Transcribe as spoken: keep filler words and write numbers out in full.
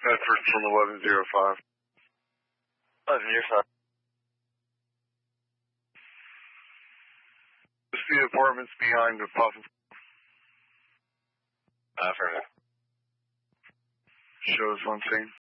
Bedford from eleven oh five. eleven oh five. Just the apartments behind the Puff. Uh, affirmative. Shows one scene.